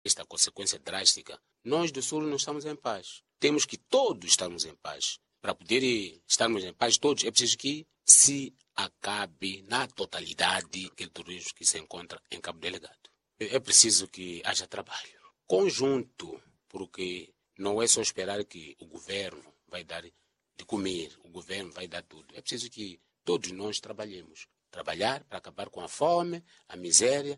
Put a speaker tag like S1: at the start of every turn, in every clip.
S1: esta consequência drástica, nós do Sul não estamos em paz. Temos que todos estarmos em paz. Para poder estarmos em paz todos, é preciso que se acabe na totalidade aquele turismo que se encontra em Cabo Delgado. É preciso que haja trabalho conjunto, porque não é só esperar que o governo vai dar de comer, o governo vai dar tudo. É preciso que todos nós trabalhemos. Trabalhar para acabar com a fome, a miséria.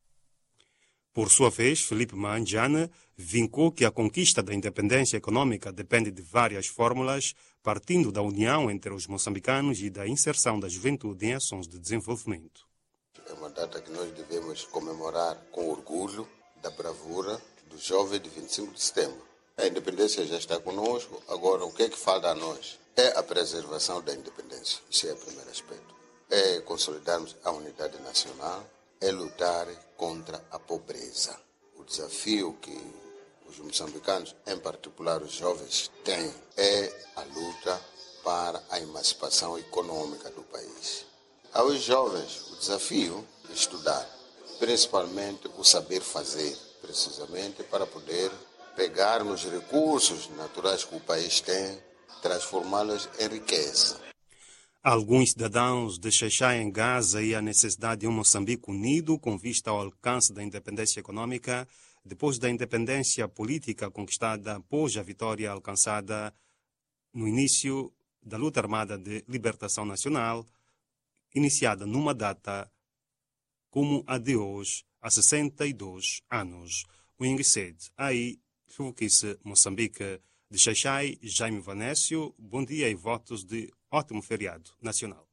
S2: Por sua vez, Felipe Manjane vincou que a conquista da independência econômica depende de várias fórmulas, partindo da união entre os moçambicanos e da inserção da juventude em ações de desenvolvimento.
S3: É uma data que nós devemos comemorar com orgulho da bravura do jovem de 25 de setembro. A independência já está conosco, agora o que é que falta a nós? É a preservação da independência, esse é o primeiro aspecto. É consolidarmos a unidade nacional, é lutar contra a pobreza. O desafio que os moçambicanos, em particular os jovens, têm é a luta para a emancipação econômica do país. Aos jovens, o desafio é estudar, principalmente o saber fazer, precisamente para poder pegar nos recursos naturais que o país tem, transformá-los em riqueza.
S2: Alguns cidadãos de Xai-Xai em Gaza e a necessidade de um Moçambique unido com vista ao alcance da independência econômica depois da independência política conquistada após a vitória alcançada no início da luta armada de libertação nacional, iniciada numa data como a de hoje, há 62 anos. O Inguiced, aí, Chuquice, Moçambique, de Xai-Xai, Jaime Vanécio, bom dia e votos de ótimo feriado nacional.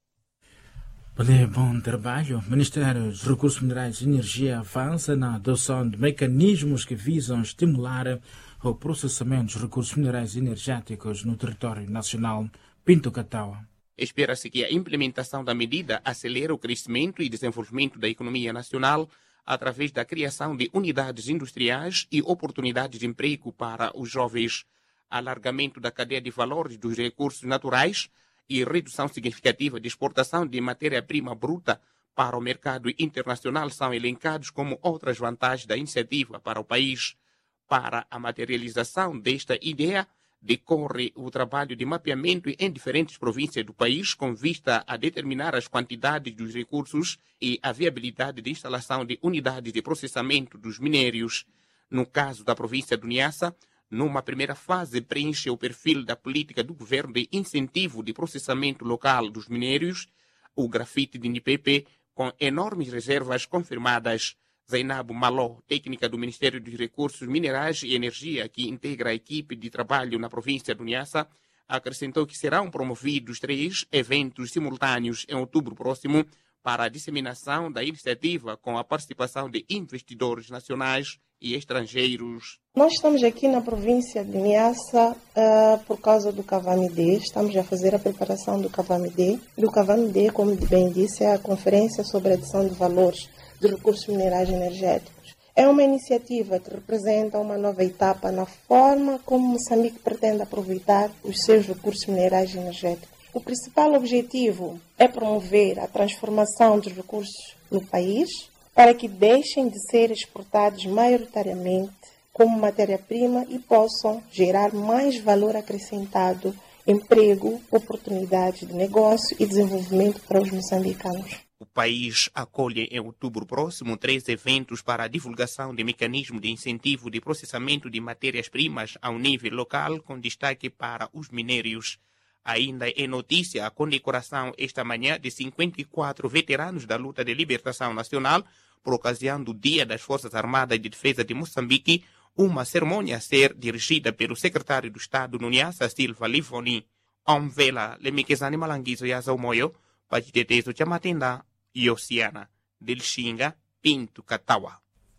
S4: Bom trabalho. O Ministério dos Recursos Minerais e Energia avança na adoção de mecanismos que visam estimular o processamento dos recursos minerais e energéticos no território nacional. Pinto Cataua.
S5: Espera-se que a implementação da medida acelere o crescimento e desenvolvimento da economia nacional através da criação de unidades industriais e oportunidades de emprego para os jovens, alargamento da cadeia de valores dos recursos naturais e redução significativa de exportação de matéria-prima bruta para o mercado internacional são elencados como outras vantagens da iniciativa para o país. Para a materialização desta ideia, decorre o trabalho de mapeamento em diferentes províncias do país com vista a determinar as quantidades dos recursos e a viabilidade de instalação de unidades de processamento dos minérios. No caso da província do Niassa, numa primeira fase, preenche o perfil da política do governo de incentivo de processamento local dos minérios, o grafite de Nipepe, com enormes reservas confirmadas. Zainabo Maló, técnica do Ministério dos Recursos Minerais e Energia, que integra a equipe de trabalho na província do Niassa, acrescentou que serão promovidos 3 eventos simultâneos em outubro próximo para a disseminação da iniciativa com a participação de investidores nacionais e estrangeiros.
S6: Nós estamos aqui na província de Niassa por causa do Cavamide. Estamos a fazer a preparação do Cavamide. Do Cavamide, como bem disse, é a Conferência sobre a Adição de Valores de Recursos Minerais e Energéticos. É uma iniciativa que representa uma nova etapa na forma como Moçambique pretende aproveitar os seus recursos minerais e energéticos. O principal objetivo é promover a transformação dos recursos no país para que deixem de ser exportados maioritariamente como matéria-prima e possam gerar mais valor acrescentado, emprego, oportunidades de negócio e desenvolvimento para os moçambicanos.
S5: O país acolhe em outubro próximo 3 eventos para a divulgação de mecanismos de incentivo de processamento de matérias-primas ao nível local, com destaque para os minérios. Ainda é notícia a condecoração esta manhã de 54 veteranos da luta de libertação nacional, por ocasião do Dia das Forças Armadas de Defesa de Moçambique, uma cerimônia a ser dirigida pelo secretário do Estado no Niassa, Silva Livoni. Omvela Lemikezani Malanguizo Yaza Umoyo, Pachitetezo Chamatenda e Oceana, Delxinga, Pinto Cataua.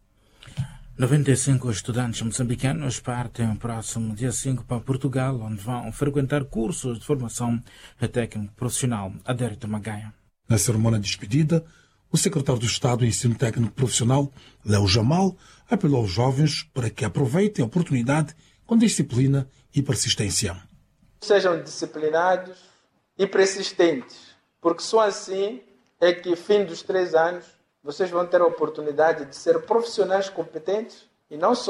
S4: 95 estudantes moçambicanos partem no próximo dia 5 para Portugal, onde vão frequentar cursos de formação técnico profissional. Adérito Magaia.
S7: Na cerimônia de despedida, o secretário do Estado do Ensino Técnico Profissional, Léo Jamal, apelou aos jovens para que aproveitem a oportunidade com disciplina e persistência.
S8: Sejam disciplinados e persistentes, porque só assim é que, fim dos 3 anos, vocês vão ter a oportunidade de ser profissionais competentes E não só